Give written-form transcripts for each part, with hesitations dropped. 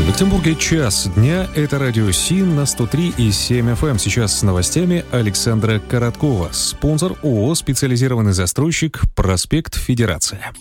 В Екатеринбурге час дня. Это радио СИН на 103,7 FM. Сейчас с новостями Александра Короткова. Спонсор ООО «Специализированный застройщик», проспект Федерация.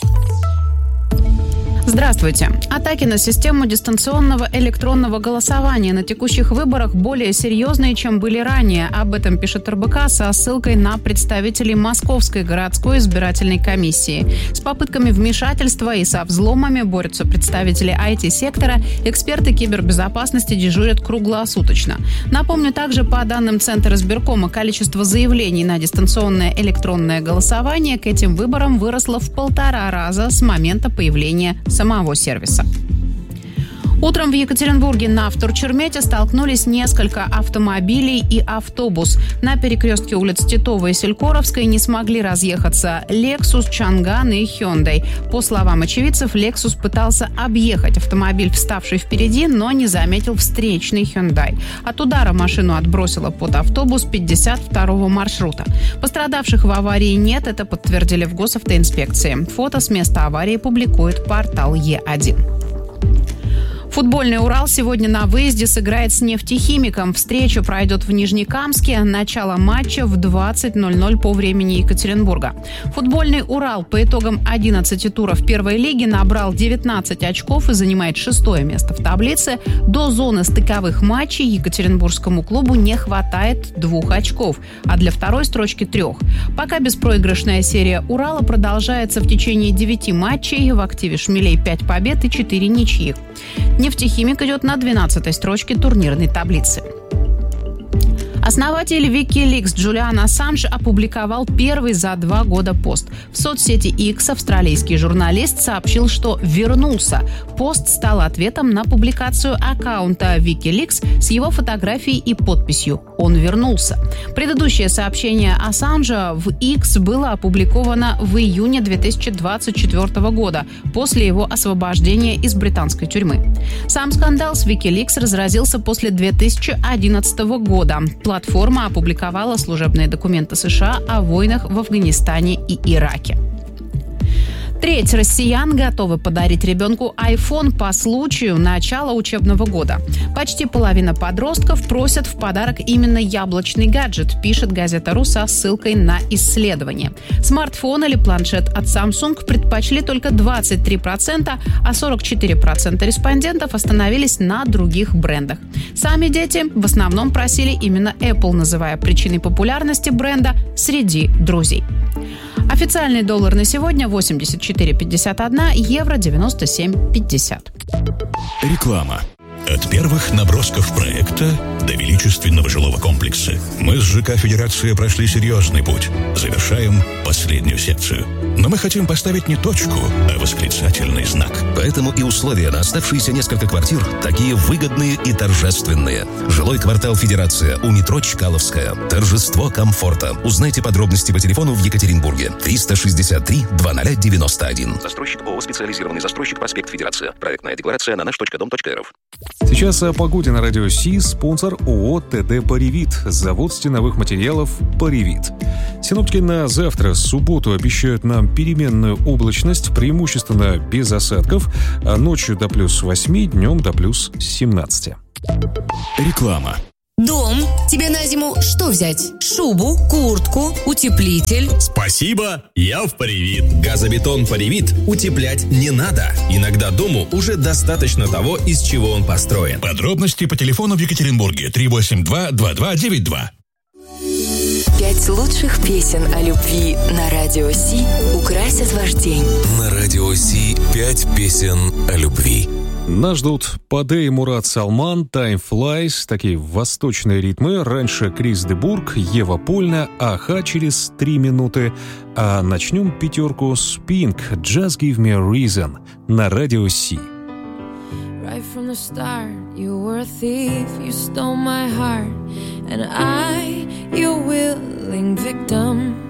Здравствуйте. Атаки на систему дистанционного электронного голосования на текущих выборах более серьезные, чем были ранее. Об этом пишет РБК со ссылкой на представителей Московской городской избирательной комиссии. С попытками вмешательства и со взломами борются представители IT-сектора. Эксперты кибербезопасности дежурят круглосуточно. Напомню, также по данным Центра избиркома, количество заявлений на дистанционное электронное голосование к этим выборам выросло в 1,5 раза с момента появления самого сервиса. Утром в Екатеринбурге на вторчермете столкнулись несколько автомобилей и автобус. На перекрестке улиц Титова и Селькоровской не смогли разъехаться Lexus, Чанган и Hyundai. По словам очевидцев, Lexus пытался объехать автомобиль, вставший впереди, но не заметил встречный Hyundai. От удара машину отбросило под автобус 52-го маршрута. Пострадавших в аварии нет, это подтвердили в госавтоинспекции. Фото с места аварии публикует портал Е1. Футбольный «Урал» сегодня на выезде сыграет с «Нефтехимиком». Встреча пройдет в Нижнекамске. Начало матча в 20:00 по времени Екатеринбурга. Футбольный «Урал» по итогам 11 туров первой лиги набрал 19 очков и занимает 6-е место в таблице. До зоны стыковых матчей екатеринбургскому клубу не хватает 2 очков, а для второй строчки 3. Пока беспроигрышная серия «Урала» продолжается в течение 9 матчей. В активе «Шмелей» 5 побед и 4 ничьих. «Нефтехимик» идет на 12-й строчке турнирной таблицы. Основатель Wikileaks Джулиан Ассанж опубликовал первый за 2 года пост. В соцсети X австралийский журналист сообщил, что вернулся. Пост стал ответом на публикацию аккаунта Wikileaks с его фотографией и подписью «Он вернулся». Предыдущее сообщение Ассанжа в X было опубликовано в июне 2024 года, после его освобождения из британской тюрьмы. Сам скандал с Wikileaks разразился после 2011 года. Платформа опубликовала служебные документы США о войнах в Афганистане и Ираке. Треть россиян готовы подарить ребенку iPhone по случаю начала учебного года. Почти половина подростков просят в подарок именно яблочный гаджет, пишет газета «Ру» со ссылкой на исследование. Смартфон или планшет от Samsung предпочли только 23%, а 44% респондентов остановились на других брендах. Сами дети в основном просили именно Apple, называя причиной популярности бренда среди друзей. Официальный доллар на сегодня 84,51, евро 97,50. Реклама. От первых набросков проекта до величественного жилого комплекса мы с ЖК «Федерация» прошли серьезный путь. Завершаем последнюю секцию. Но мы хотим поставить не точку, а восклицательный знак. Поэтому и условия на оставшиеся несколько квартир такие выгодные и торжественные. Жилой квартал «Федерация» у метро Чкаловская. Торжество комфорта. Узнайте подробности по телефону в Екатеринбурге. 363-2091. Застройщик ООО «Специализированный застройщик», проспект Федерация. Проектная декларация на наш.дом.рф. Сейчас о погоде на радио СИ. Спонсор ООО «ТД Паривит». Завод стеновых материалов «Паривит». Синоптики на завтра, субботу, обещают нам переменную облачность, преимущественно без осадков, а ночью до +8, днем до +17. Реклама. Дом. Тебе на зиму что взять? Шубу, куртку, утеплитель? Спасибо, я в Паривит. Газобетон Паривит утеплять не надо. Иногда дому уже достаточно того, из чего он построен. Подробности по телефону в Екатеринбурге 382-2292. 5 лучших песен о любви на радио Си украсят ваш день. На радио Си 5 песен о любви. Нас ждут Паде и Мурат Салман, Time Flies, такие восточные ритмы. Раньше Крис де Бург, Ева Польна, Аха через 3 минуты. А начнем пятерку с Pink, Just Give Me a Reason на радио Си. Right from the start, you were a thief, you stole my heart, and I, your willing victim.